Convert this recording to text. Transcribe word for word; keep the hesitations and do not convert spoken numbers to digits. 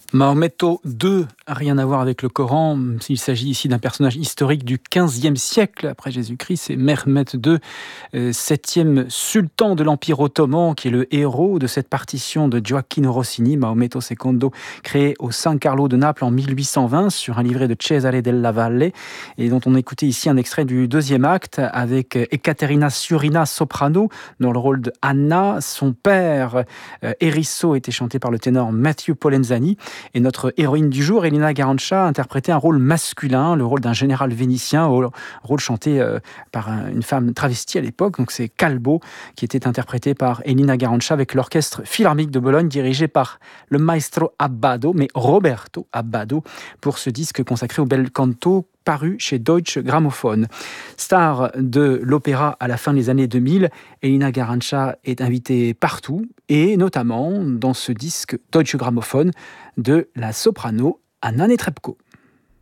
Maometto deux, rien à voir avec le Coran. Il s'agit ici d'un personnage historique du quinzième siècle après Jésus-Christ. C'est Mehmet deux, euh, septième sultan de l'Empire ottoman, qui est le héros de cette partition de Gioacchino Rossini, Maometto secondo, créé au San Carlo de Naples en mille huit cent vingt sur un livret de Cesare della Valle, et dont on écoutait ici un extrait du deuxième acte avec Ekaterina Surina soprano dans le rôle de Anna. Son père, euh, Erisso, était chanté par le ténor Matthew Polenzani. Et notre héroïne du jour, Elina Garancha, interprétait un rôle masculin, le rôle d'un général vénitien, rôle chanté euh, par un, une femme travestie à l'époque. Donc c'est Calbo qui était interprété par Elina Garancha avec l'orchestre philharmonique de Bologne dirigé par le maestro Abbado, mais Roberto Abbado, pour ce disque consacré au bel canto paru chez Deutsche Grammophon. Star de l'opéra à la fin des années deux mille, Elina Garancha est invitée partout, et notamment dans ce disque Deutsche Grammophon de la soprano Anna Netrebko.